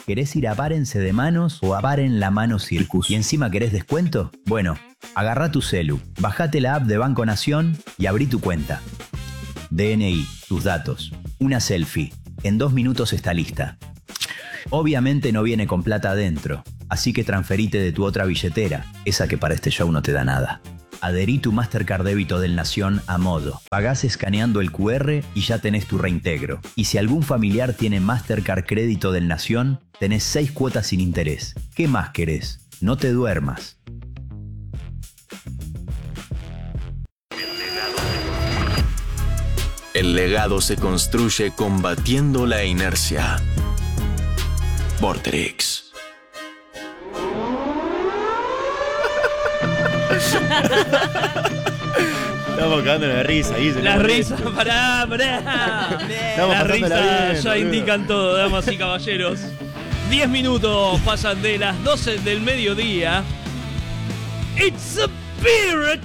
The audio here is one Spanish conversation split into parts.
¿Querés ir a Párense de Manos o a Paren la Mano Circus? ¿Y encima querés descuento? Bueno, agarrá tu celu, bajate la app de Banco Nación y abrí tu cuenta. DNI, tus datos, una selfie. En 2 minutos está lista. Obviamente no viene con plata adentro, así que transferite de tu otra billetera, esa que para este show no te da nada. Adherí tu Mastercard débito del Nación a modo. Pagás escaneando el QR y ya tenés tu reintegro. Y si algún familiar tiene Mastercard crédito del Nación, tenés 6 cuotas sin interés. ¿Qué más querés? No te duermas. El legado se construye combatiendo la inercia. Vorterix. Estamos cagando de risa, Guille. Las risas, pará. Las risas ya indican todo, damas y caballeros. 10 minutos pasan de las 12 del mediodía. It's a beer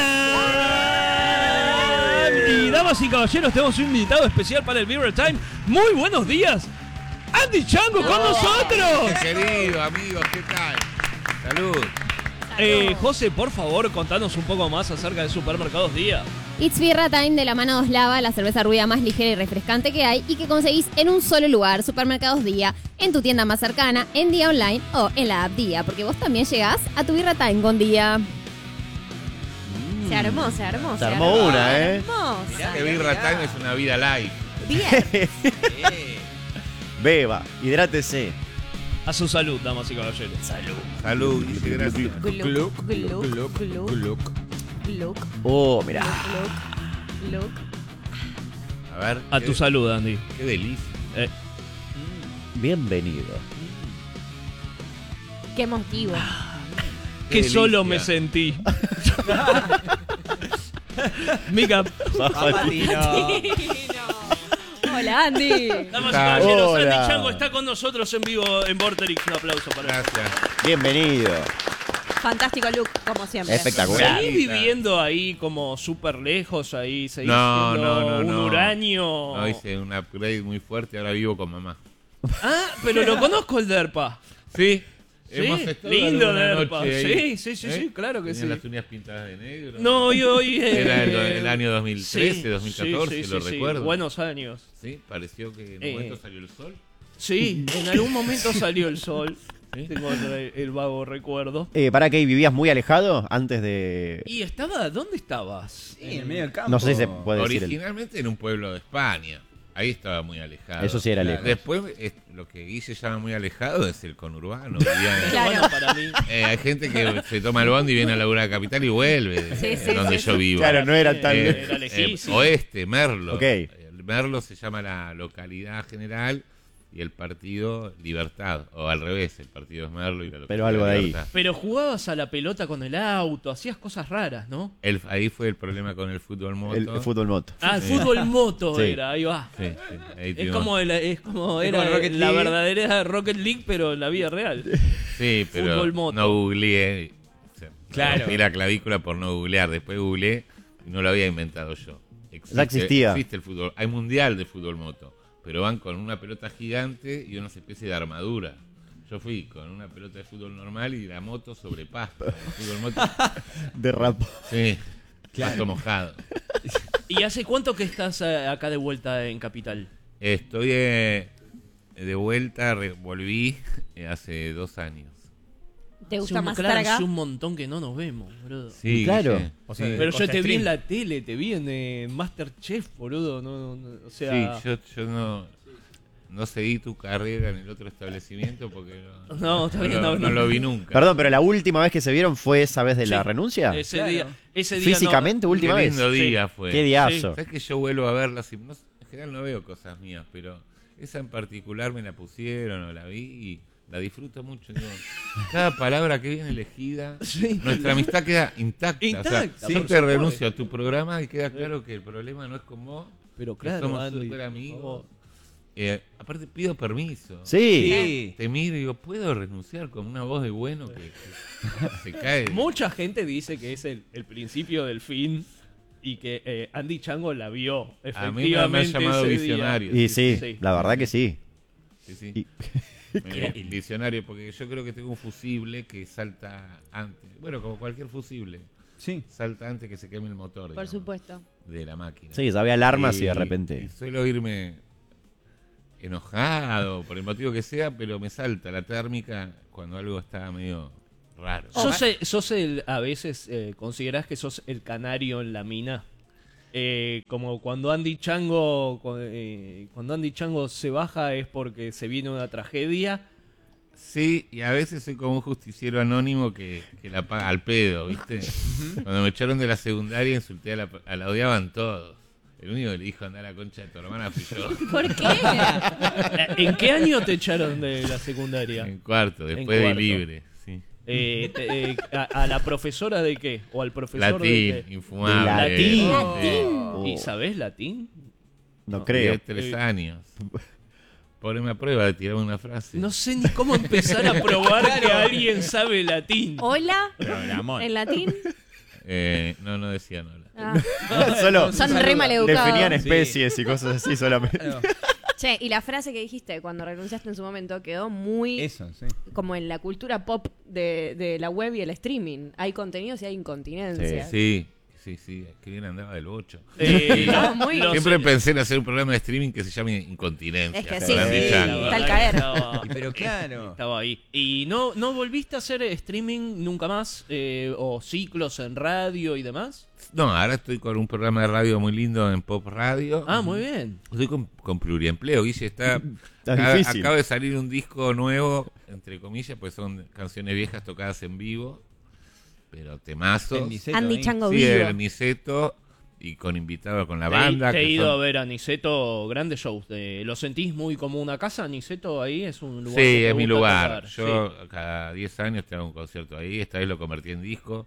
time. Y damas y caballeros, tenemos un invitado especial para el Beer Time. Muy buenos días, Andy Chango con nosotros. Querido amigos, ¿qué tal? Salud. José, por favor, contanos un poco más acerca de Supermercados Día. It's Birra Time de la mano de Oslava, la cerveza rubia más ligera y refrescante que hay y que conseguís en un solo lugar, Supermercados Día, en tu tienda más cercana, en Día Online o en la app Día, porque vos también llegás a tu Birra Time con Día. Se armó, se armó. Se armó una, Hermosa. Mirá que Birra Time es una vida live. Bien. Beba, hidrátese. A su salud, damas y caballeros. Salud, dice, gracias. Gluck, gluck, gluck. Gluck, Oh, mirá. gluck. A ver. A tu salud, Andy. Qué delicia. Bienvenido. Qué motivo. Qué delicia. solo me sentí. Mica. Hola, Andy. Damas y caballeros, Hola. Andy Chango está con nosotros en vivo en Vorterix. Un aplauso para él. Gracias. Bienvenido. Fantástico look, como siempre. Espectacular. ¿Seguís viviendo ahí como súper lejos? Ahí seguís No, siendo no, un no. uranio. No, hice un upgrade muy fuerte, ahora vivo con mamá. Ah, pero lo conozco el Derpa. Sí. Sí, Hemos estado lindo alguna Derpa. noche ahí. Sí, claro que Tenía sí. las uñas pintadas de negro. No, hoy Era el año 2013, sí, 2014, sí, lo sí, recuerdo. Buenos años. Sí, pareció que en un momento salió el sol. Sí, en algún momento salió el sol. Tengo el vago recuerdo. ¿Para qué vivías muy alejado antes de...? ¿Y dónde estabas? Sí, en medio del campo. No sé si se puede decir. Originalmente en un pueblo de España. Ahí estaba muy alejado. Eso sí era lejos. Después, lo que Guille llama muy alejado es el conurbano. Vivía en- Claro. Bueno, para mí. hay gente que se toma el bondi y viene a laburar a Capital y vuelve Sí, sí, donde sí, yo sí. vivo. Claro, no era tan... Era lejísimo. Oeste, Merlo. Ok. Merlo se llama la localidad general y el partido Libertad. O al revés, el partido es Merlo y la localidad Pero algo de ahí. Libertad. Pero jugabas a la pelota con el auto, hacías cosas raras, ¿no? Ahí fue el problema con el fútbol moto. El fútbol moto. Ah, el fútbol moto Sí. era, ahí va. Sí, sí, ahí Es tuvimos- como, era como Rocket la League. verdadera Rocket League, pero en la vida real. Sí, pero Fútbol moto. no googleé. O sea, Claro. rompí la clavícula por no googlear. Después googleé y no lo había inventado yo. Ya existía. Existe el fútbol. Hay mundial de fútbol moto. Pero van con una pelota gigante y una especie de armadura. Yo fui con una pelota de fútbol normal y la moto sobre pasto. El fútbol moto. Derrapó. Sí. Pasto mojado. ¿Y hace cuánto que estás acá de vuelta en Capital? Estoy de vuelta, volví hace 2 años. ¿Te gusta más claro, estar acá? hace un montón que no nos vemos, boludo. Sí, Claro. Guille. O sea, Sí. Pero yo Costa te vi Stream. en la tele, te vi en Masterchef, boludo. O sea, Sí, yo no seguí tu carrera en el otro establecimiento porque No, está bien, no no. lo vi nunca. Perdón, pero la última vez que se vieron fue esa vez de la Sí. renuncia. ese Claro. día Físicamente, Qué última vez. lindo día fue. Qué diazo. Sabes que yo vuelvo a verlas y en general no veo cosas mías, pero esa en particular me la pusieron o la vi y la disfruto mucho. Digo, cada palabra que viene elegida, nuestra amistad queda intacta. Intacta, O sea, por yo te supuesto. renuncio a tu programa y queda claro que el problema no es con vos, Pero que claro, somos Andy, súper amigos. vos- Aparte pido permiso. Sí. Sí. Te miro y digo, ¿puedo renunciar con una voz de bueno que se cae? Mucha gente dice que es el principio del fin y que Andy Chango la vio A mí me han efectivamente llamado ese día. visionario. Y sí, Sí. la verdad que sí. Sí, sí. Y- El diccionario, porque yo creo que tengo un fusible que salta antes. Bueno, como cualquier fusible. Sí. Salta antes que se queme el motor. Por digamos, supuesto. de la máquina. Sí, había alarmas y de Y repente. suelo irme enojado, por el motivo que sea, pero me salta la térmica cuando algo está medio raro. A veces considerás que sos el canario en la mina. Como cuando Andy Chango se baja es porque se viene una tragedia. Sí, y a veces soy como un justiciero anónimo que la paga al pedo, ¿viste? Cuando me echaron de la secundaria insulté a la odiaban todos. El único que le dijo andar a la concha de tu hermana fui yo. ¿Por qué? ¿En qué año te echaron de la secundaria? En cuarto, después En de cuarto. libre, sí. ¿A la profesora de qué? ¿O al profesor de Latín, qué? infumable. Latín. Latín. ¿Y sabés latín? No creo. 3 años. Poneme a prueba de tirar una frase. No sé ni cómo empezar a probar que alguien sabe latín. Hola, Programón. en latín. No decían hola. Ah. Solo Son re maleducados. definían especies y cosas así solamente. Che, y la frase que dijiste cuando renunciaste en su momento quedó muy Eso, sí. como en la cultura pop de la web y el streaming. Hay contenidos y hay incontinencia. Sí, que bien andaba del 8. Estaba muy- Siempre pensé en hacer un programa de streaming que se llame Incontinencia. Es que con sí, Andy sí, Chango. está al caer. Pero claro. Estaba ahí. ¿Y no volviste a hacer streaming nunca más? ¿O ciclos en radio y demás? No, ahora estoy con un programa de radio muy lindo en Pop Radio. Ah, muy bien. Estoy con pluriempleo. Guille Está difícil. acaba de salir un disco nuevo, entre comillas, pues son canciones viejas tocadas en vivo, pero temazos. El Niceto Andy ahí. Chango Sí, vivo. el Niceto y con invitado con la banda. Te he que ido son- a ver a Niceto, grandes shows. ¿Lo sentís muy como una casa? Niceto ahí es un lugar. Sí, que te es mi gusta lugar. tocar. Yo cada 10 años te hago un concierto ahí. Esta vez lo convertí en disco.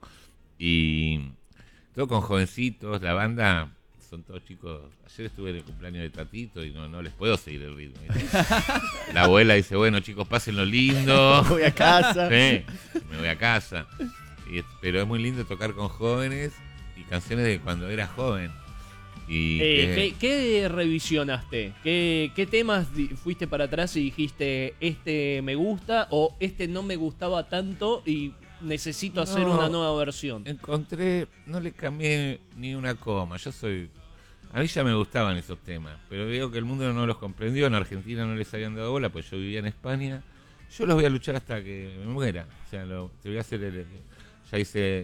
Y todo con jovencitos. La banda son todos chicos. Ayer estuve en el cumpleaños de Tatito y no les puedo seguir el ritmo. ¿viste? La abuela dice, bueno chicos, pásenlo lindo. Voy a casa. Sí, me voy a casa. Pero es muy lindo tocar con jóvenes y canciones de cuando era joven. Y ¿Qué revisionaste? ¿Qué temas fuiste para atrás y dijiste, este me gusta o este no me gustaba tanto y necesito hacer No. una nueva versión? encontré, no le cambié ni una coma. A mí ya me gustaban esos temas, pero veo que el mundo no los comprendió. En Argentina no les habían dado bola, pues yo vivía en España. Yo los voy a luchar hasta que me muera. O sea, te voy a hacer ya hice,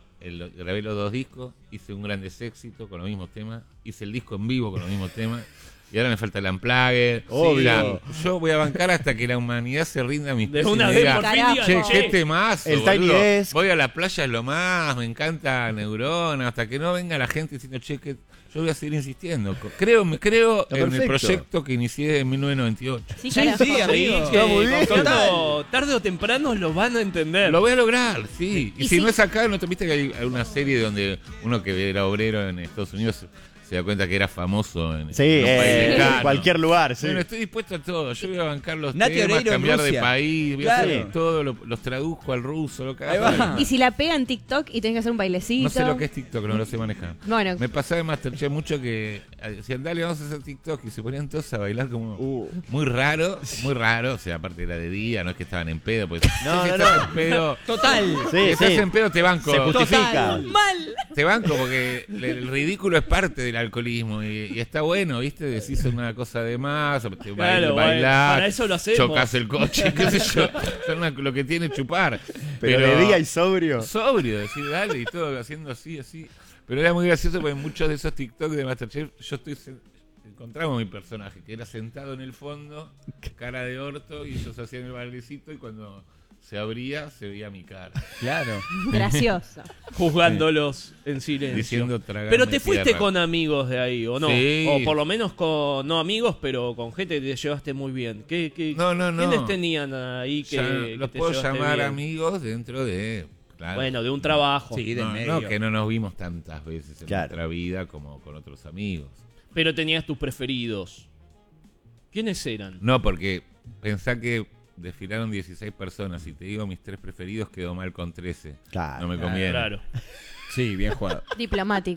grabé los 2 discos, hice un Grandes Éxitos con los mismos temas, hice el disco en vivo con los mismos temas. Y ahora me falta el Unplugged. Obvio. Yo voy a bancar hasta que la humanidad se rinda a mis De pies y una me vez diga, por fin Carajo. digan, che, che, qué temazo, El Tiny boludo. Desk. Voy a la playa es lo más, me encanta Neurona, hasta que no venga la gente diciendo, che, que yo voy a seguir insistiendo. Creo en perfecto. el proyecto que inicié en 1998. Sí, Sí, carajo. sí, amigo. que Está muy bien. tarde o temprano lo van a entender. Lo voy a lograr, sí. Y Y si sí. no es acá, ¿no te viste que hay una serie donde uno que era obrero en Estados Unidos se da cuenta que era famoso en Sí, un país en lejano? cualquier lugar, sí. Bueno, estoy dispuesto a todo. Yo voy a bancar los Nati temas, Oreiro en cambiar de Rusia. país, voy a Claro. hacer todo, los traduzco al ruso, lo que Ahí haga va. falta. Y si la pega en TikTok y tenés que hacer un bailecito. No sé lo que es TikTok, no lo sé manejar. Bueno, Me pasaba en Masterchef mucho que decían, dale, vamos a hacer TikTok, y se ponían todos a bailar como muy raro, o sea, aparte era de día, no es que estaban en pedo, pues No, si no, estás no. en pedo, Total. Sí, si estás sí. en pedo te banco, Se justifica. mal. te banco porque el ridículo es parte del alcoholismo y está bueno, ¿viste? Decís una cosa de más, o te Claro, bailás, para eso lo hacemos. chocas el coche, qué sé yo, son lo que tiene chupar. Pero de día y sobrio. Sobrio, decir dale y todo, haciendo así. Pero era muy gracioso porque en muchos de esos TikTok de Masterchef encontramos mi personaje, que era sentado en el fondo, cara de orto, y ellos hacían el bailecito y cuando se abría se veía mi cara. Claro. Gracioso. Juzgándolos en silencio. Diciendo tragarme Pero te fuiste tierra. con amigos de ahí, ¿o no? Sí. O por lo menos con, no amigos, pero con gente que te llevaste muy bien. No. ¿Quiénes tenían ahí que, Ya que los te puedo llevaste llamar bien? amigos dentro de... Claro. Bueno, de un trabajo. Sí, del no, medio. no, que no nos vimos tantas veces en Claro. nuestra vida como con otros amigos. Pero tenías tus preferidos. ¿Quiénes eran? No, porque pensá que desfilaron 16 personas y te digo mis 3 preferidos, quedó mal con 13. Claro. No me conviene. Claro. Sí, bien jugado. Diplomático.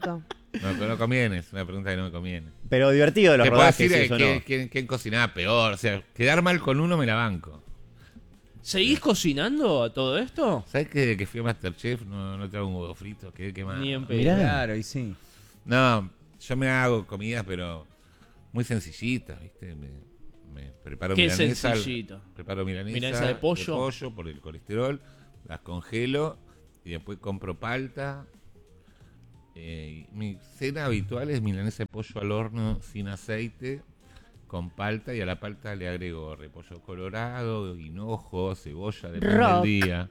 No conviene, es una pregunta que no me conviene. Pero divertido de los Te puedo rodajes, decir eso, ¿no? quién cocinaba peor. O sea, quedar mal con uno me la banco. ¿Seguís cocinando a todo esto? ¿Sabes que desde que fui a Masterchef no te hago un huevo frito? Qué mal. Ni en pedo. Mirá. Claro, y sí. No, yo me hago comidas, pero muy sencillitas, ¿viste? Me preparo ¿Qué milanesa. sencillito? Preparo Milanesa de pollo. por el colesterol. Las congelo y después compro palta. Mi cena habitual es milanesa de pollo al horno sin aceite, con palta, y a la palta le agrego repollo colorado, hinojo, cebolla, depende Rock. del día.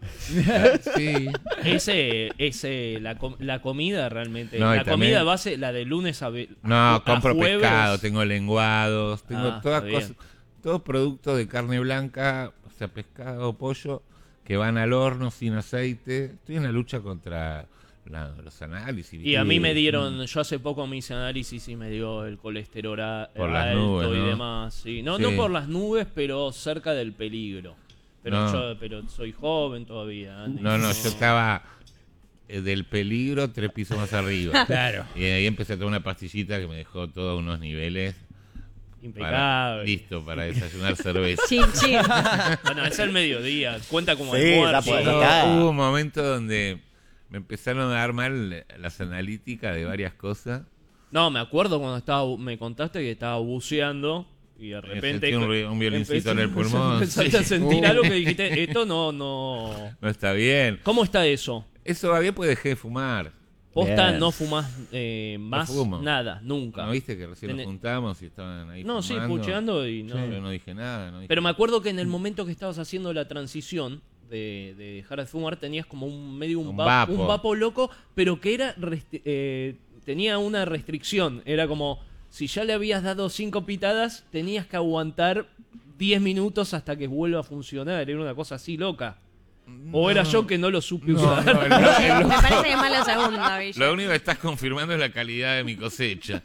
Sí. La comida realmente. No, y la también- comida base, la de lunes a No, compro jueves. pescado, tengo lenguados, tengo todas está bien. cosas, todos productos de carne blanca, o sea, pescado, pollo, que van al horno sin aceite. Estoy en la lucha contra los análisis. Y a mí me dieron, yo hace poco me hice análisis y me dio el colesterol Por las alto nubes, y ¿no? demás. Sí. No, Sí. no por las nubes, pero cerca del peligro. Pero No. pero soy joven todavía. Andy. No, yo estaba del peligro 3 pisos más arriba. Claro. Y ahí empecé a tomar una pastillita que me dejó todos unos niveles. Impecable. Listo para desayunar cerveza. Chin, chin. Bueno, es el mediodía, cuenta como Sí, almuerzo. está por acá. Hubo un momento donde me empezaron a dar mal las analíticas de varias cosas. No, me acuerdo cuando me contaste que estaba buceando y de repente Sentí un violincito en el pulmón. Empezaste a sentir algo que dijiste, esto no. No está bien. ¿Cómo está eso? Eso va bien, pues dejé de fumar. Posta, Bien. no fumás más fumo. nada, nunca. ¿No viste que recién Tenés- nos juntamos y estaban ahí No, sí, fumando? pucheando y no. Yo no dije nada. Pero me acuerdo que en el momento que estabas haciendo la transición de dejar de fumar tenías como un Un vapo. un vapo loco, pero que era tenía una restricción. Era como, si ya le habías dado 5 pitadas, tenías que aguantar 10 minutos hasta que vuelva a funcionar. Era una cosa así loca. O era yo que no lo supe usar. No, Me parece que es más la segunda, Villa. Lo único que estás confirmando es la calidad de mi cosecha.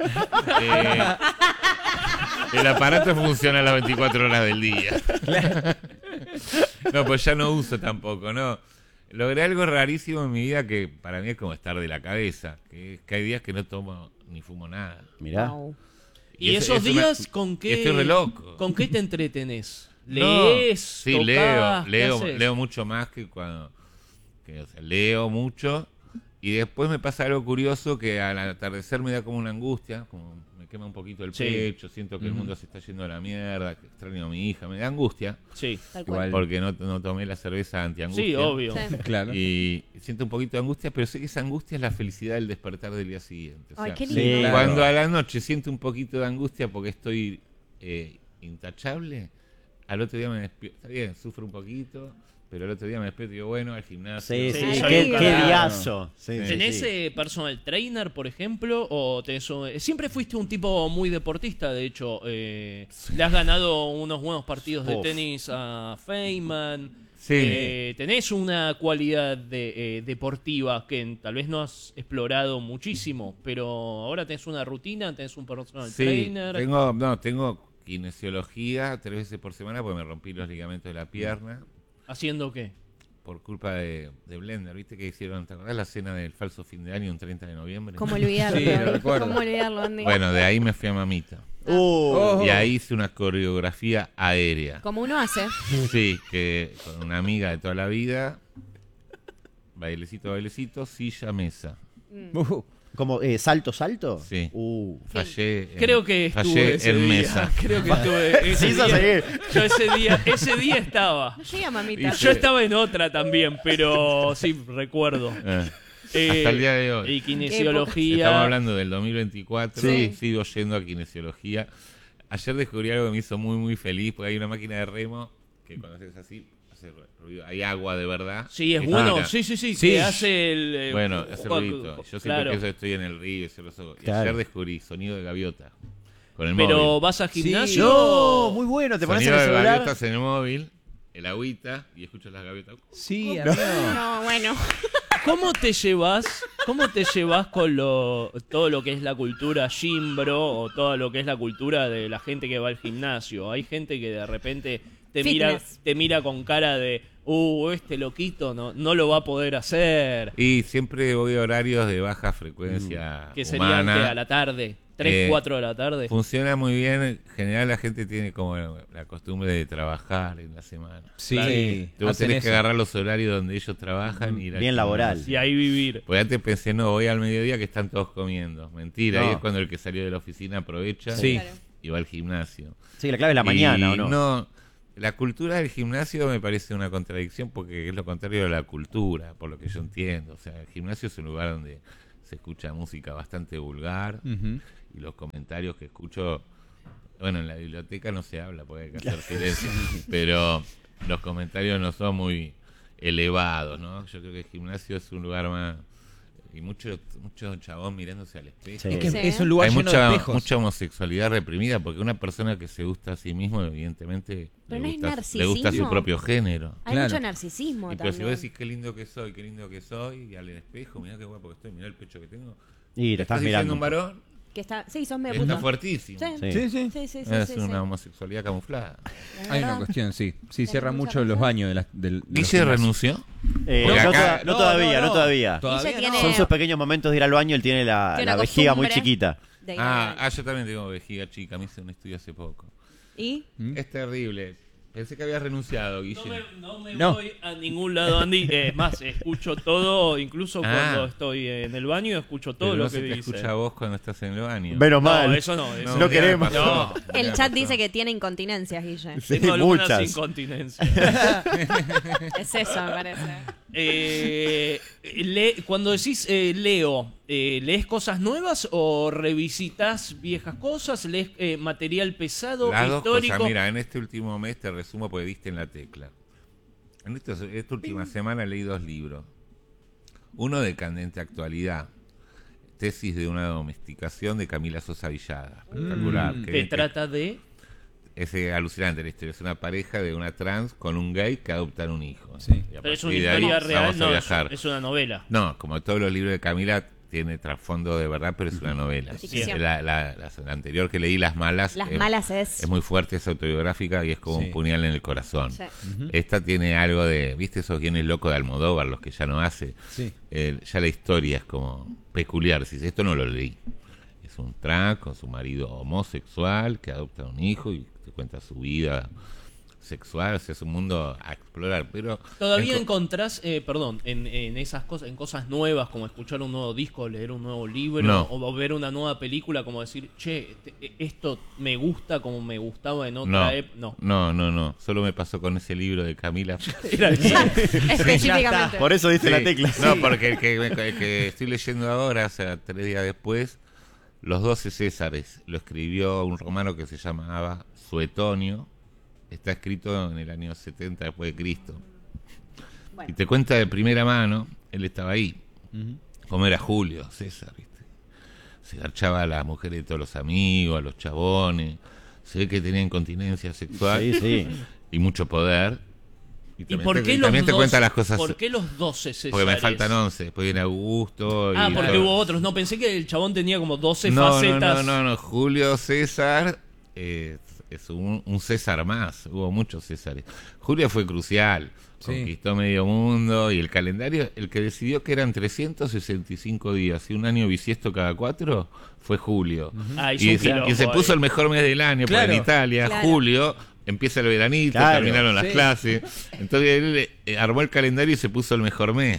El aparato funciona a las 24 horas del día. No, pues ya no uso tampoco, ¿no? Logré algo rarísimo en mi vida que para mí es como estar de la cabeza. Que es que hay días que no tomo ni fumo nada. Mirá. Wow. ¿Y es- esos es una- días con qué? estoy re loco. ¿Con qué te entretenés? No, ¿Lees? sí, tocás? ¿Qué leo haces? mucho más que cuando... o sea, leo mucho y después me pasa algo curioso que al atardecer me da como una angustia, como me quema un poquito el Sí. pecho, siento que el mundo se está yendo a la mierda, que extraño a mi hija, me da angustia Sí, Tal cual. porque no tomé la cerveza antiangustia. sí, obvio. Sí. Claro. Y siento un poquito de angustia, pero sé que esa angustia es la felicidad del despertar del día siguiente. O Ay, sea, qué Sí, lindo. claro. cuando a la noche siento un poquito de angustia porque estoy intachable, al otro día me despierto. Está bien, sufro un poquito, pero el otro día me despierto y digo, bueno, al gimnasio. Sí, Sí, sí, soy qué un qué carajo. diazo. Sí, sí, ¿Tenés sí. personal trainer, por ejemplo? ¿O siempre fuiste un tipo muy deportista? De hecho, le has ganado unos buenos partidos de Uf. tenis a Feynman. Sí. Tenés una cualidad deportiva que tal vez no has explorado muchísimo, pero ahora tenés una rutina, tenés un personal Sí, trainer. tengo kinesiología 3 veces por semana porque me rompí los ligamentos de la pierna ¿Haciendo qué? por culpa de Blender. ¿Viste que hicieron? ¿Te acordás la cena del falso fin de año un 30 de noviembre? ¿Cómo olvidarlo? Sí, lo recuerdo. ¿Cómo olvidarlo, Andy? Bueno, de ahí me fui a Mamita. Y ahí hice una coreografía aérea. Como uno hace. Sí, que con una amiga de toda la vida. Bailecito, silla, mesa. Como salto, salto. Sí. Fallé Creo que estuve fallé ese en día. mesa. Creo que estuve ese Se hizo día. seguir. Yo ese día estaba. No llega, mamita. Y Yo estaba en otra también, pero sí, recuerdo. Hasta el día de hoy. Y kinesiología. Estamos hablando del 2024. Sí. Sigo yendo a kinesiología. Ayer descubrí algo que me hizo muy, muy feliz, porque hay una máquina de remo que cuando haces así, hace ruido. Hay agua de verdad. Sí, es que bueno. gira. Sí, que hace el... Bueno, hace ruido. Yo siempre claro. pienso que estoy en el río y cierro los ojos. Y Claro. ayer descubrí sonido de gaviota. Con el Pero móvil. vas a gimnasio. No, muy bueno. Te pones en Sonido el de celular. gaviotas en el móvil, el agüita, y escucho las gaviotas. Sí, amigo. No, bueno. ¿Cómo te llevas con todo lo que es la cultura gimbro o todo lo que es la cultura de la gente que va al gimnasio? Hay gente que de repente te mira con cara de este loquito no lo va a poder hacer. Y siempre voy a horarios de baja frecuencia Que serían humana. a la tarde, 3, 4 de la tarde. Funciona muy bien. En general la gente tiene como la costumbre de trabajar en la semana. Sí, Vos hacen tenés que eso. agarrar los horarios donde ellos trabajan y ir al Bien laboral. gimnasio. Y ahí vivir. Porque antes pensé, no, voy al mediodía que están todos comiendo. Mentira, No. ahí es cuando el que salió de la oficina aprovecha Sí. y va al gimnasio. Sí, la clave es la mañana, Y ¿o no? La cultura del gimnasio me parece una contradicción porque es lo contrario de la cultura, por lo que yo entiendo. O sea, el gimnasio es un lugar donde se escucha música bastante vulgar Ujú. y los comentarios que escucho, bueno, en la biblioteca no se habla porque hay que hacer silencio, pero los comentarios no son muy elevados, ¿no? Yo creo que el gimnasio es un lugar más... Y mucho chabón mirándose al espejo. Sí. Es que Sí. es un lugar Hay lleno de mucha espejos. homosexualidad reprimida porque una persona que se gusta a sí mismo evidentemente Pero le no es gusta, narcisismo. le gusta su propio género. Hay Claro. mucho narcisismo Y pero también. si vos decís qué lindo que soy y al espejo, mirá qué guapo que estoy, mirá el pecho que tengo. Y te estás mirando. diciendo un varón, Que está, sí, son medio está putos. fuertísimo. Sí. Sí. Sí, sí. Sí, sí, sí, Es sí, una sí. homosexualidad camuflada. Es Hay una verdad. cuestión, sí. Sí, Tenés cierran mucha mucho los razón. baños de los ¿Guille gimnasios. renunció? No, Porque acá- no todavía, no todavía. Todavía Guille no. tiene- Son sus pequeños momentos de ir al baño, él tiene la Tiene una vejiga muy costumbre. chiquita. De ir al baño. Yo también tengo vejiga chica, me hice un estudio hace poco. ¿Y? Es terrible. Pensé que habías renunciado, Guille. No me No. voy a ningún lado, Andy. Más, escucho todo, incluso cuando estoy en el baño, escucho todo Pero lo no que se te dice. escucha a vos cuando estás en el baño. Menos No, mal. eso no. Eso No queremos. No, El chat dice que tiene incontinencias, Guille. Sí, tengo algunas muchas. incontinencias. Es eso, me parece. Cuando decís leo, ¿lees cosas nuevas o revisitas viejas cosas? ¿Lees material pesado, Las dos histórico? cosas, mira, en este último mes te resumo porque diste en la tecla. En esta última semana leí 2 libros. Uno de candente actualidad, tesis de una domesticación de Camila Sosa Villada. Espectacular. Que trata de... Es alucinante la historia. Es una pareja de una trans con un gay que adoptan un hijo. Sí. Y a Pero es una partir de ahí historia real, vamos a no, viajar. es una novela. No, como todos los libros de Camila, tiene trasfondo de verdad, pero es una novela. Ficción. La anterior que leí, Las Malas, Las malas es. es muy fuerte, es autobiográfica y es como Sí. un puñal en el corazón. Sí. Esta tiene algo de, ¿viste esos guiones locos de Almodóvar, los que ya no hace? Sí. Ya la historia es como peculiar. Si esto no lo leí. Es un trans con su marido homosexual que adopta un hijo y te cuenta su vida sexual. O sea, es un mundo a explorar. Pero ¿Todavía en- encontrás, en esas cosas, en cosas nuevas, como escuchar un nuevo disco, leer un nuevo libro, No. o ver una nueva película, como decir, che, esto me gusta como me gustaba en otra época? No. Solo me pasó con ese libro de Camila. Era el- Específicamente. Por eso diste Sí. la tecla. No, porque el que estoy leyendo ahora, o sea, 3 días después, Los 12 Césares, lo escribió un romano que se llamaba Suetonio. Está escrito en el año 70 después de Cristo. Bueno. Y te cuenta de primera mano, él estaba ahí, como era Julio César, ¿viste? Se garchaba a las mujeres de todos los amigos, a los chabones. Se ve que tenía incontinencia sexual Sí, sí. y mucho poder. ¿Y también por qué los también te 12? cuenta las cosas. ¿Por qué los 12 Césares? Porque me faltan 11. Después viene Augusto. Ah, y porque todo. hubo otros. No, pensé que el chabón tenía como 12 No, facetas. no. Julio César es un César más. Hubo muchos Césares. Julio fue crucial. Sí. Conquistó medio mundo. Y el calendario, el que decidió que eran 365 días y un año bisiesto cada 4, fue Julio. Ah, hizo Y un se quilombo puso ahí. el mejor mes del año. Claro. Porque en Italia, Claro. julio, empieza el veranito, Claro, terminaron las sí. clases. Entonces él armó el calendario y se puso el mejor mes.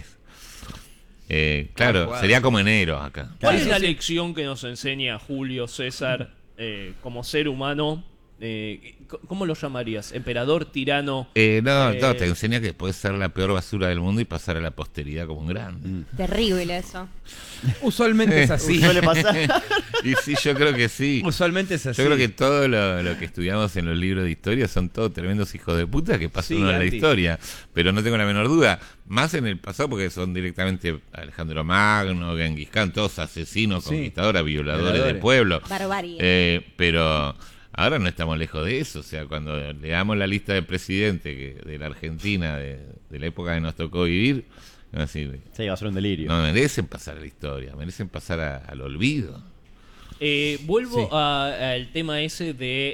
Claro, cual. sería como enero acá. ¿Cuál es Sí, la sí. lección que nos enseña Julio César como ser humano? ¿Cómo lo llamarías? ¿Emperador, tirano? No, te enseña que puedes ser la peor basura del mundo y pasar a la posteridad como un grande. Terrible eso. Usualmente es así. Suele pasar. Y sí, yo creo que sí. Usualmente es así. Yo creo que todo lo que estudiamos en los libros de historia son todos tremendos hijos de puta que pasan Sí, uno en la Andy. historia. Pero no tengo la menor duda. Más en el pasado porque son directamente Alejandro Magno, Genghis Khan, todos asesinos, Sí. conquistadores, violadores Violadores. del pueblo. Barbarie. Pero ahora no estamos lejos de eso. O sea, cuando leamos la lista de presidentes de la Argentina, de la época que nos tocó vivir, Así, Sí, va a ser un delirio. no merecen pasar a la historia, merecen pasar al olvido. Vuelvo al tema ese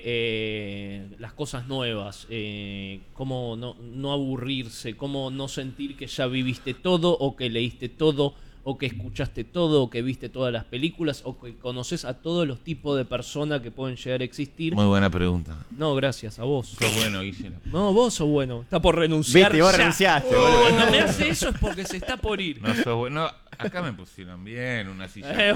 de las cosas nuevas, cómo no aburrirse, cómo no sentir que ya viviste todo o que leíste todo o que escuchaste todo o que viste todas las películas o que conoces a todos los tipos de personas que pueden llegar a existir. Muy buena pregunta. No, gracias, a vos. Sos bueno, Guille. No, vos sos bueno. Está por renunciar. Viste, vos ya. renunciaste, Cuando me hace eso es porque se está por ir. No sos bueno. Acá me pusieron bien, una silla No,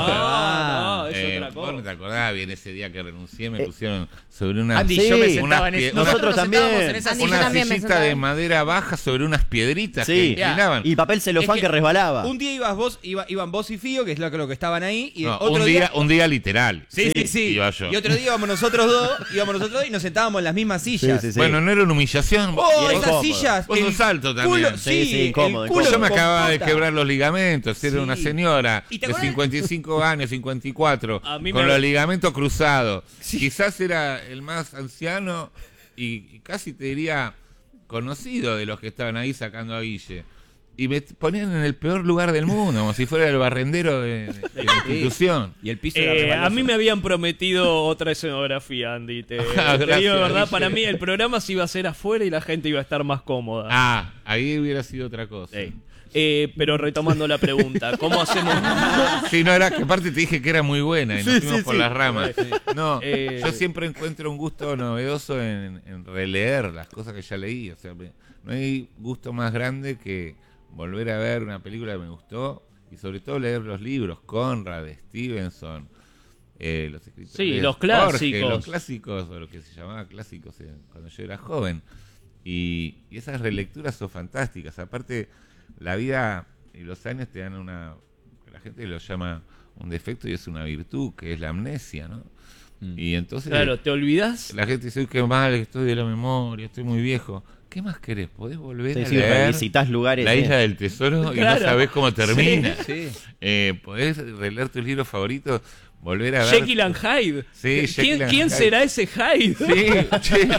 cómoda. es otra Vos no cosa. te acordás bien ese día que renuncié, me pusieron sobre una... Andy, Sí, yo me sentaba en unas ese. pie- nosotros nos sentábamos también. en esa Andy, yo silla. Una también me sillita sentaba. de madera baja sobre unas piedritas que Sí, inclinaban. y papel celofán Es que resbalaba. Un día iban vos y Fío, que es lo que estaban ahí, y No, otro un día literal. Sí. Iba yo. Y otro día íbamos nosotros dos y nos sentábamos en las mismas sillas. Sí, sí, sí. Bueno, no era una humillación. ¡Oh, Y era esas incómodo. sillas! Vos sos alto también. Culo, Sí, sí, incómodo, el culo Yo me con acababa de pata. quebrar los ligamentos, era Sí. una señora ¿Y te de acordás? 55 años, 54, A mí con me- los ligamentos cruzados. Sí. Quizás era el más anciano y casi te diría conocido de los que estaban ahí sacando a Guille. Y me ponían en el peor lugar del mundo, como si fuera el barrendero de la institución. Y el piso era A resbaloso. mí me habían prometido otra escenografía, Andy. Te digo Gracias, de verdad, Guille. para mí el programa se iba a hacer afuera y la gente iba a estar más cómoda. Ah, ahí hubiera sido otra cosa. Sí. Pero retomando la pregunta, ¿cómo hacemos? Sí, no, era que aparte te dije que era muy buena y nos fuimos por las ramas. No, Eh, yo siempre encuentro un gusto novedoso en releer las cosas que ya leí. O sea, no hay gusto más grande que volver a ver una película que me gustó y sobre todo leer los libros, Conrad, Stevenson, los escritores. Sí, los Jorge, clásicos. los clásicos, o lo que se llamaba clásicos cuando yo era joven. Y esas relecturas son fantásticas. Aparte, la vida y los años te dan la gente lo llama un defecto y es una virtud, que es la amnesia, ¿no? Y entonces Claro, ¿te olvidás? la gente dice, uy, qué mal estoy de la memoria, estoy muy viejo. ¿Qué más querés? ¿Podés volver Sí, a sí, leer revisitas lugares. La Isla del Tesoro y Claro. no sabés cómo termina? Sí. ¿Podés releer tus libros favoritos? Volver a ver... Jekyll and Hyde. Sí, Jekyll and ¿Quién Hyde. será ese Hyde? Sí, che.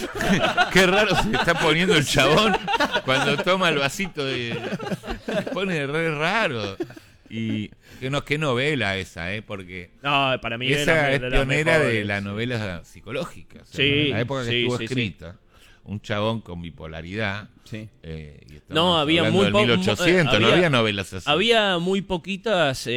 Qué raro se está poniendo el chabón cuando toma el vasito de... Se pone re raro. Y qué novela esa, porque No, para mí esa es de las pionera de mejores. la novela psicológica. O sea, Sí, en la época que sí, estuvo sí, escrita, un chabón con bipolaridad. Sí. Y estamos No, había hablando muy del poco- 1800, no había- había novelas así. Había muy poquitas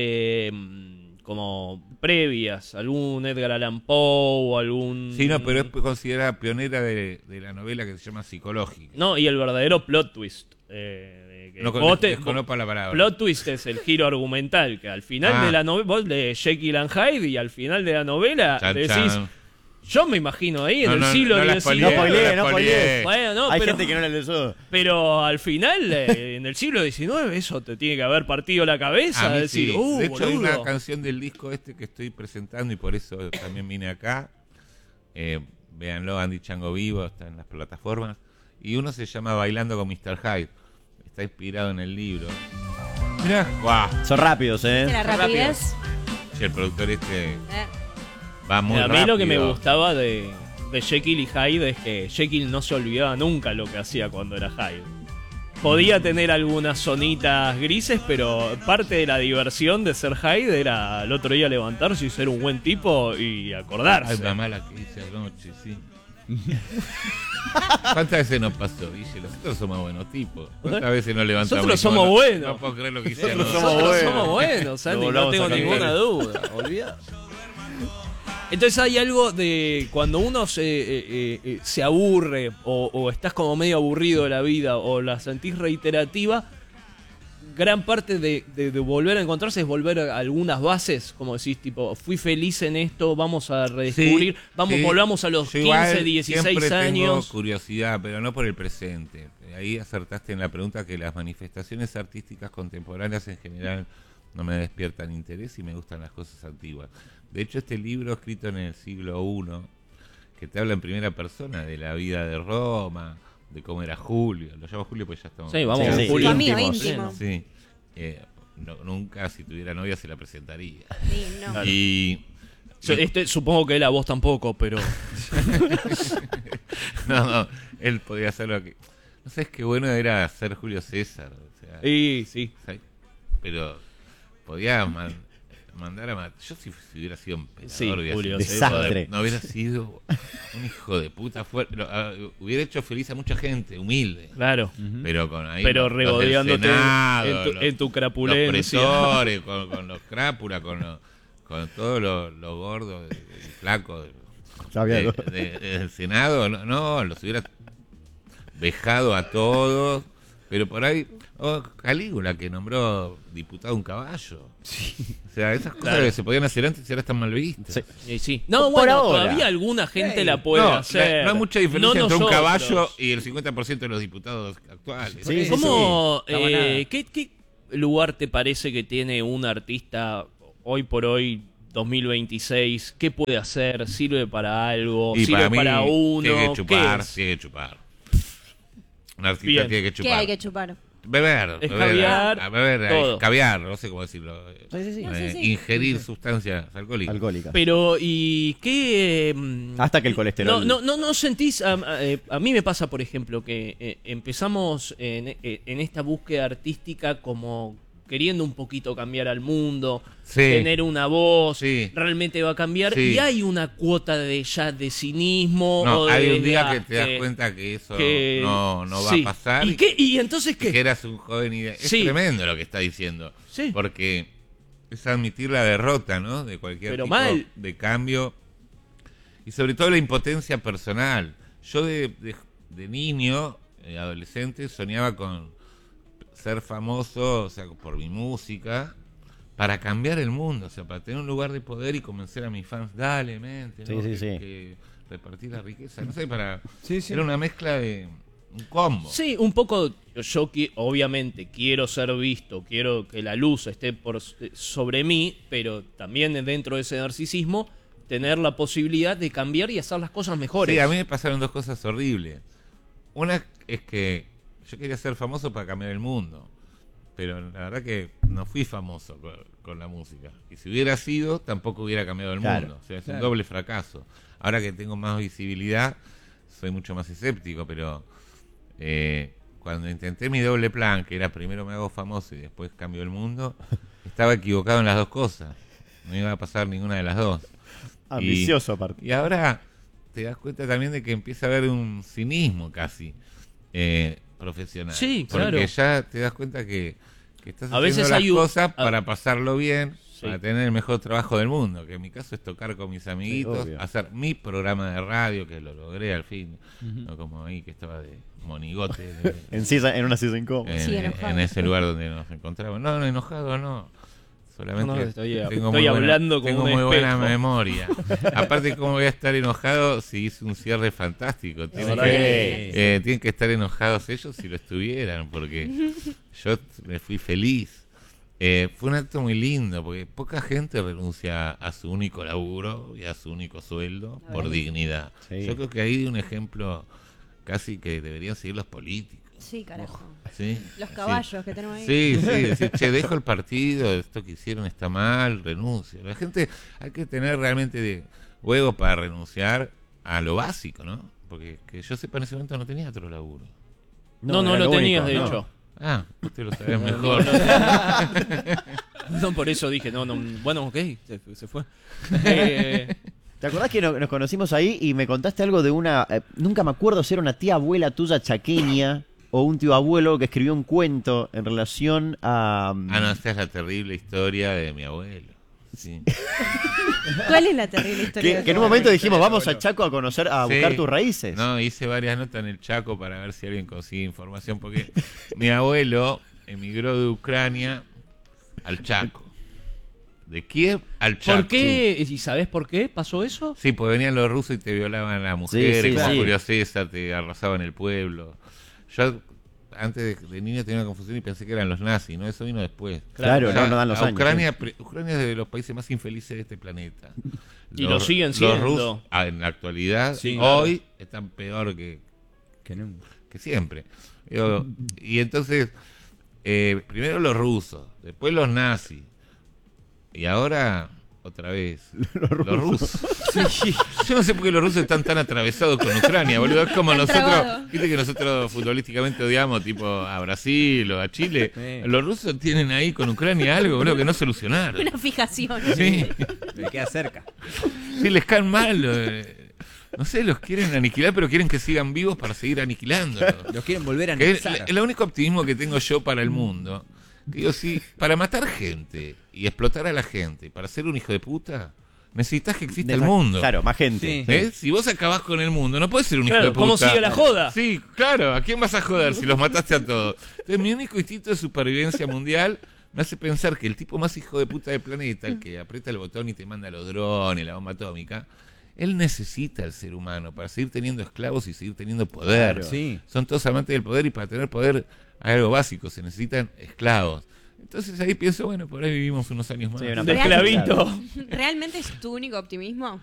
como previas, algún Edgar Allan Poe o algún... Sí, no, pero es considerada pionera de la novela que se llama psicológica. No, y el verdadero plot twist. De que No vos desconozco la palabra. plot twist es el giro argumental, que al final de la novela, vos lees Jekyll and Hyde y al final de la novela Chan, decís, chan. yo me imagino ahí en No, el no, siglo no la XIX. spoileé, No spoileé, la no spoileé. spoileé. Bueno, no, Hay pero, gente que no le leyó. pero al final, en el siglo XIX, eso te tiene que haber partido la cabeza. A mí Decir, sí. De hecho, hay boludo. una canción del disco que estoy presentando y por eso también vine acá. Véanlo, Andy Chango Vivo, está en las plataformas. Y uno se llama Bailando con Mr. Hyde. Está inspirado en el libro. Mirá, guau. Son rápidos, De la rapidez. Che, el productor va muy A mí rápido. lo que me gustaba de Jekyll y Hyde es que Jekyll no se olvidaba nunca lo que hacía cuando era Hyde. Podía tener algunas zonitas grises, pero parte de la diversión de ser Hyde era el otro día levantarse y ser un buen tipo y acordarse. Ay, mamá, la que hice anoche, sí. ¿Cuántas veces nos pasó, Guille? Nosotros somos buenos tipos. ¿Cuántas veces nos levantamos? Nosotros y somos no- buenos. No puedo creer lo que hice Nosotros anoche. somos Nosotros buenos. somos buenos, Sandy, Lo no volvamos tengo a cambiar. ninguna duda. Olvidá. Entonces hay algo de cuando uno se aburre o estás como medio aburrido de la vida o la sentís reiterativa, gran parte de volver a encontrarse es volver a algunas bases, como decís, tipo, fui feliz en esto, vamos a redescubrir, Sí. volvamos a los Yo igual 15, 16 siempre tengo años. curiosidad, pero no por el presente. Ahí acertaste en la pregunta que las manifestaciones artísticas contemporáneas en general no me despiertan interés y me gustan las cosas antiguas. De hecho, este libro escrito en el siglo I, que te habla en primera persona de la vida de Roma, de cómo era Julio. Lo llamo Julio pues ya estamos... Sí, vamos, Sí, Julio. amigo íntimos. íntimo. Sí. Nunca, si tuviera novia, se la presentaría. Sí, no. Y... Supongo que él a vos tampoco, pero... No, él podía hacer lo que... no sabes qué bueno era ser Julio César. O sea, Sí. ¿sabes? Pero podía mandar a matar. Yo si hubiera sido emperador, Sí, hubiera Julio sido- César. Desastre. no hubiera sido un hijo de puta. Hubiera hecho feliz a mucha gente, humilde. Claro. Pero con ahí Pero los del regodeándote Senado, en tu crapulencia. los pretores, con los crápulas, con todos los gordos y flacos del Senado. No, los hubiera vejado a todos. Pero por ahí, Calígula, que nombró diputado un caballo. O sea, esas cosas que se podían hacer antes y ahora están mal vistas. Sí. Sí. No, Por bueno, ahora. todavía alguna gente la puede hacer. No hay mucha diferencia No entre un nosotros. caballo y el 50% de los diputados actuales. Sí, sí, ¿Cómo, sí. Estaba nada. ¿qué lugar te parece que tiene un artista hoy por hoy, 2026? ¿Qué puede hacer? ¿Sirve para algo? Y ¿Sirve para mí, para uno? tiene que chupar, ¿Qué es? tiene que chupar. Un artista Bien. tiene que ¿Qué chupar. hay que chupar? Beber, Es beber, caviar, beber, todo. caviar, no sé cómo decirlo. Sí. Ingerir sustancias alcohólicas. Alcohólica. Pero, ¿y qué? Hasta que el colesterol. No sentís. A mí me pasa, por ejemplo, que empezamos en esta búsqueda artística como queriendo un poquito cambiar al mundo, Sí. tener una voz, Sí. realmente va a cambiar. Sí. Y hay una cuota de cinismo. No, o de hay un día que desgaste, te das cuenta que eso que- no va sí. a pasar. ¿Y qué? ¿Y entonces qué? Que eras un joven y es Sí. tremendo lo que está diciendo. Sí. Porque es admitir la derrota, ¿no? De cualquier Pero tipo mal. de cambio. Y sobre todo la impotencia personal. Yo de niño, adolescente, soñaba con ser famoso, o sea, por mi música, para cambiar el mundo, o sea, para tener un lugar de poder y convencer a mis fans, dale, mente, ¿no? Sí. que repartir la riqueza, no sé, para... Sí, sí. Era una mezcla de un combo. Sí, un poco. Yo obviamente quiero ser visto, quiero que la luz esté sobre mí, pero también dentro de ese narcisismo tener la posibilidad de cambiar y hacer las cosas mejores. Sí, a mí me pasaron dos cosas horribles. Una es que yo quería ser famoso para cambiar el mundo, pero la verdad que no fui famoso con la música. Y si hubiera sido, tampoco hubiera cambiado el Claro, mundo. O sea, es claro. un doble fracaso. Ahora que tengo más visibilidad, soy mucho más escéptico, pero cuando intenté mi doble plan, que era primero me hago famoso y después cambio el mundo, estaba equivocado en las dos cosas. No iba a pasar ninguna de las dos. Ambicioso aparte. Y ahora te das cuenta también de que empieza a haber un cinismo casi profesional. Sí, Porque claro. ya te das cuenta que estás A haciendo veces las hay cosas para pasarlo bien, Sí. para tener el mejor trabajo del mundo, que en mi caso es tocar con mis amiguitos, obvio. hacer mi programa de radio, que lo logré al fin, no como ahí que estaba de monigote En una silla incómoda. Sí, enojado. en ese lugar donde nos encontramos. No, enojado no. Solamente No, estoy tengo estoy muy hablando buena, como tengo un muy buena espejo. memoria. Aparte, ¿cómo voy a estar enojado si hice un cierre fantástico? Tienen verdad tienen que estar enojados ellos si lo estuvieran, porque yo me fui feliz. Fue un acto muy lindo, porque poca gente renuncia a su único laburo y a su único sueldo por dignidad. Sí. Yo creo que ahí hay un ejemplo casi que deberían seguir los políticos. Sí, carajo. ¿Sí? Los caballos que tenemos ahí. Sí, decir, che, dejo el partido, esto que hicieron está mal, renuncio. La gente, hay que tener realmente de huevo para renunciar a lo básico, ¿no? Porque que yo sepa, en ese momento no tenía otro laburo. No era lo tenías, único, de no. hecho. Ah, usted lo sabe mejor. No, por eso dije, bueno, ok, se fue. ¿Te acordás que nos conocimos ahí y me contaste algo de una... nunca me acuerdo si era una tía abuela tuya chaqueña o un tío abuelo que escribió un cuento en relación a... Ah, no, esta es la terrible historia de mi abuelo. Sí. ¿Cuál es la terrible historia? que en un momento dijimos, vamos a Chaco a conocer, a Sí. buscar tus raíces. No, hice varias notas en el Chaco para ver si alguien consigue información, porque mi abuelo emigró de Ucrania al Chaco. De Kiev al Chaco. ¿Por qué? ¿Y sabés por qué pasó eso? Sí, pues venían los rusos y te violaban a las mujeres, sí, como sí. Julio César, te arrasaban el pueblo. Yo antes de niño tenía una confusión y pensé que eran los nazis, ¿no? Eso vino después. Claro, O sea, no dan los a años. Ucrania es de los países más infelices de este planeta. Y lo siguen siendo. Los rusos, en la actualidad, Sí, hoy están peor que siempre. Y entonces, primero los rusos, después los nazis, y ahora otra vez. Los rusos. Sí. Yo no sé por qué los rusos están tan atravesados con Ucrania, boludo. Es como nosotros, viste que nosotros futbolísticamente odiamos tipo a Brasil o a Chile. Sí. Los rusos tienen ahí con Ucrania algo, boludo, que no solucionaron. Una fijación. Sí. Me queda cerca. Sí, les caen mal. No sé, los quieren aniquilar, pero quieren que sigan vivos para seguir aniquilándolos. Los quieren volver a Que es anexar. el único optimismo que tengo yo para el mundo. Que digo, sí, para matar gente y explotar a la gente, para ser un hijo de puta, necesitas que exista el mundo. Claro, más gente. Sí. Si vos acabás con el mundo, no puedes ser un hijo Claro, de puta. ¿cómo sigue la joda? Sí, claro, ¿a quién vas a joder si los mataste a todos? Entonces, mi único instinto de supervivencia mundial me hace pensar que el tipo más hijo de puta del planeta, el que aprieta el botón y te manda los drones, la bomba atómica, él necesita al ser humano para seguir teniendo esclavos y seguir teniendo poder. Claro. Sí. Son todos amantes del poder y para tener poder hay algo básico, se necesitan esclavos. Entonces ahí pienso, bueno, por ahí vivimos unos años más. Sí, una De parte, esclavito. claro. ¿Realmente es tu único optimismo?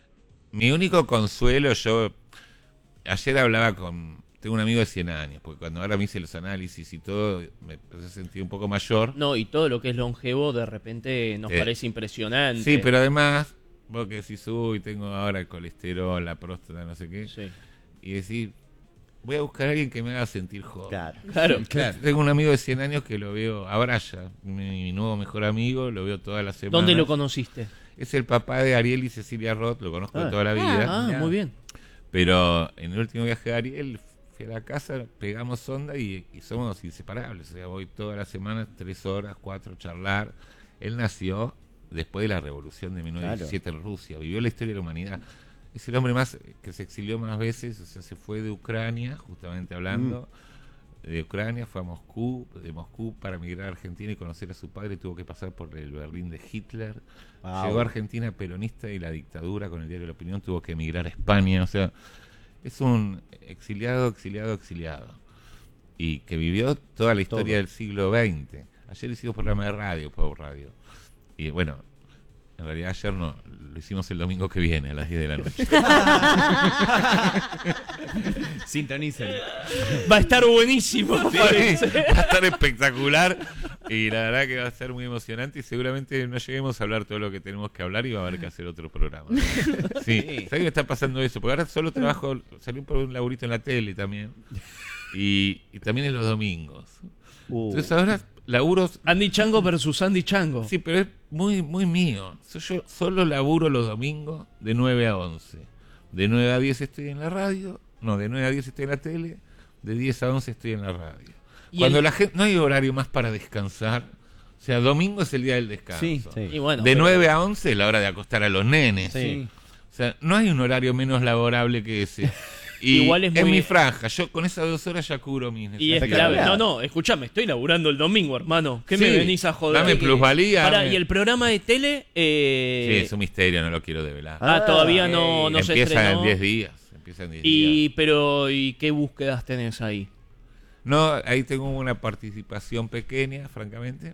Mi único consuelo, yo ayer hablaba tengo un amigo de 100 años, porque cuando ahora me hice los análisis y todo, me empecé a sentir un poco mayor. No, y todo lo que es longevo de repente nos parece impresionante. Sí, pero además, vos que decís, uy, tengo ahora el colesterol, la próstata, no sé qué, Sí. y decís, voy a buscar a alguien que me haga sentir joven. Claro. Claro. Tengo un amigo de 100 años que lo veo, a Braya, mi nuevo mejor amigo, lo veo toda la semana. ¿Dónde lo conociste? Es el papá de Ariel y Cecilia Roth, lo conozco de toda la vida. Ah, muy bien. Pero en el último viaje de Ariel fui a la casa, pegamos onda y somos inseparables. O sea, voy todas las semanas, 3 horas, 4, charlar. Él nació después de la revolución de 1917 en Rusia, vivió la historia de la humanidad. Es el hombre más que se exilió más veces, o sea, se fue de Ucrania, justamente hablando, de Ucrania, fue a Moscú, de Moscú para emigrar a Argentina y conocer a su padre, tuvo que pasar por el Berlín de Hitler, llegó a Argentina peronista y la dictadura con el diario La Opinión, tuvo que emigrar a España, o sea, es un exiliado, y que vivió toda la historia del siglo XX. Ayer hicimos programa de radio, Pau Radio, y bueno, en realidad ayer no, lo hicimos el domingo que viene a las 10 de la noche. Sintonicen. Va a estar buenísimo, Sí, parece. va a estar espectacular y la verdad que va a ser muy emocionante y seguramente no lleguemos a hablar todo lo que tenemos que hablar y va a haber que hacer otro programa. Sí, ¿sabes qué está pasando eso? Porque ahora solo trabajo, salí por un laburito en la tele también y también en los domingos. Entonces ahora laburos... Andy Chango versus Andy Chango. Sí, pero es muy mío. Yo solo laburo los domingos de 9 a 11. De 9 a 10 estoy en la radio. No, de 9 a 10 estoy en la tele. De 10 a 11 estoy en la radio. Cuando la gente... No hay horario más para descansar. O sea, domingo es el día del descanso. Sí. Y bueno, De pero- 9 a 11 es la hora de acostar a los nenes. Sí. O sea, no hay un horario menos laborable que ese. Y Igual es en muy- mi franja, yo con esas 2 horas ya cubro mis Y es necesidades. clave. No, escúchame, estoy laburando el domingo, hermano. ¿Qué me Sí, venís a joder? dame plusvalía. Pará, dame- y el programa de tele. Sí, es un misterio, no lo quiero develar. Todavía no se Empieza estrenó. en 10 días. Empieza en 10 días. ¿Y qué búsquedas tenés ahí? No, ahí tengo una participación pequeña, francamente.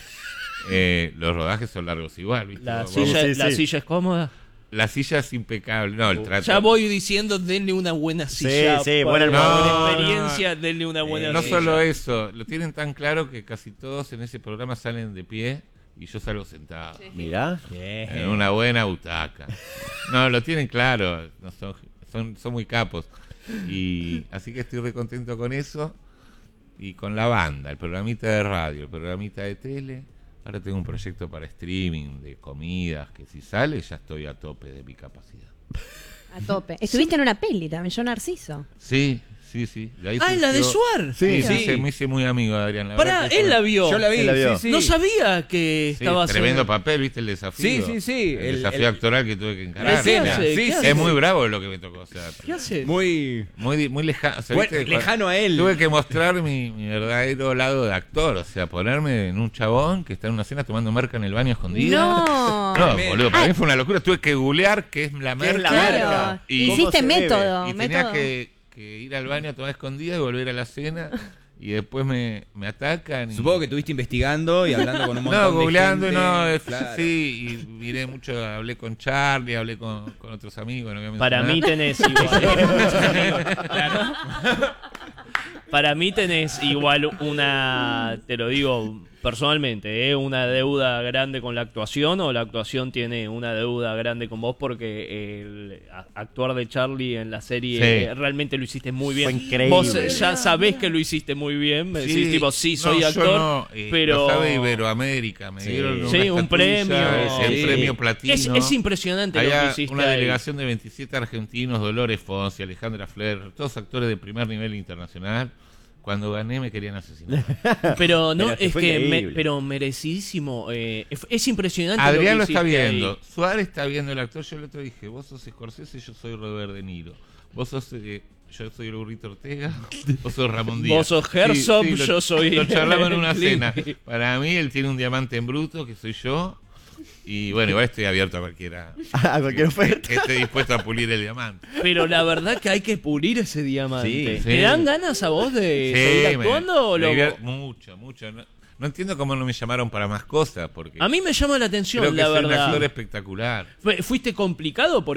Los rodajes son largos igual, ¿viste? ¿La Vos- silla es cómoda? La silla es impecable. No, el trato. Ya voy diciendo, denle una buena silla. sí, para buena la almohadilla. experiencia, denle una buena No silla. solo eso, lo tienen tan claro que casi todos en ese programa salen de pie y yo salgo sentado. Mirá. En una buena butaca. No, lo tienen claro. No, son muy capos. Y así que estoy re contento con eso. Y con la banda, el programita de radio, el programita de tele. Ahora tengo un proyecto para streaming de comidas que si sale ya estoy a tope de mi capacidad. A tope. Estuviste en una peli también, yo Narciso. Sí. De ahí Ah, la de surgió- Suar. Sí. Me hice muy amigo de Adrián. Pará, él la vio. Yo la vi, Él la vio. sí. No sabía que Sí, estaba tremendo haciendo- papel, ¿viste el desafío? Sí. El desafío actoral que tuve que encarar. ¿Qué escena. hace? Sí, ¿Qué sí. hace? Es muy bravo lo que me tocó. O sea, ¿Qué hace? Muy muy lejano. O sea, bueno, ¿viste? lejano a él. Tuve que mostrar mi verdadero lado de actor. O sea, ponerme en un chabón que está en una cena tomando merca en el baño escondida. No. No, boludo, para mí fue una locura. Tuve que googlear qué es la ¿Qué es merca. la Claro. merca? Y- ¿Cómo Hiciste se bebe? método. Y tenía que ir al baño a tomar escondida y volver a la cena. Y después me atacan. Y... Supongo que estuviste investigando y hablando con un montón No, de googleando gente. y no, Claro. sí, y miré mucho, hablé con Charlie, hablé con otros amigos. No voy a Para mí mencionar. tenés igual. Para mí tenés igual una, te lo digo personalmente, una deuda grande con la actuación, o la actuación tiene una deuda grande con vos porque el actuar de Charlie en la serie realmente lo hiciste muy bien. Fue increíble. Vos ya sabés que lo hiciste muy bien, me decís tipo, sí, soy yo actor, no, pero... Lo sabe Iberoamérica, me dieron una un estatuilla, premio. el premio platino. Es impresionante lo que hiciste una ahí. delegación de 27 argentinos, Dolores Fonsi, Alejandra Fler, todos actores de primer nivel internacional. Cuando gané me querían asesinar. Pero no, Pero es fue que increíble. pero merecidísimo. Es impresionante. Adrián lo que está hiciste viendo, ahí. Suárez está viendo el actor. Yo el otro dije, vos sos Scorsese, yo soy Robert De Niro. Vos sos, yo soy el Burrito Ortega, vos sos Ramón Díaz. Vos sos Herzog, yo soy... Lo charlamos en una Clint. cena. Para mí él tiene un diamante en bruto, que soy yo. Y bueno, igual estoy abierto a cualquiera. A cualquier oferta. Que esté dispuesto a pulir el diamante. Pero la verdad que hay que pulir ese diamante. Sí, ¿Te sí. dan ganas a vos de seguir actuando? O Mucho. No entiendo cómo no me llamaron para más cosas. Porque a mí me llama la atención, creo que la soy un verdad. actor espectacular. ¿Fuiste complicado por